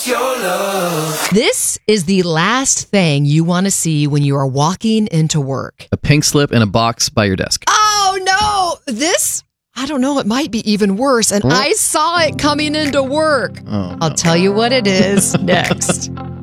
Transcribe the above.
your love. This is the last thing you want to see when you are walking into work. A pink slip in a box by your desk. Oh, no. This, I don't know, it might be even worse. And I saw it coming into work. Oh, I'll tell you what it is next.